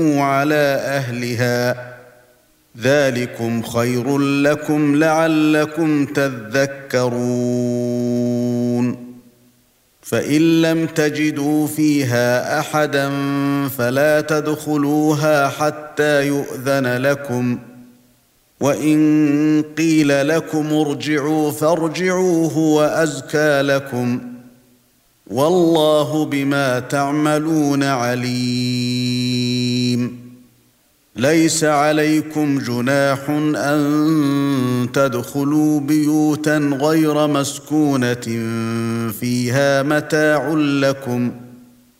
على أهلها ذلكم خير لكم لعلكم تذكرون فإن لم تجدوا فيها أحدا فلا تدخلوها حتى يؤذن لكم وإن قيل لكم ارجعوا فارجعوا هو أزكى لكم والله بما تعملون عليم ليس عليكم جناح أن تدخلوا بيوتا غير مسكونة فيها متاع لكم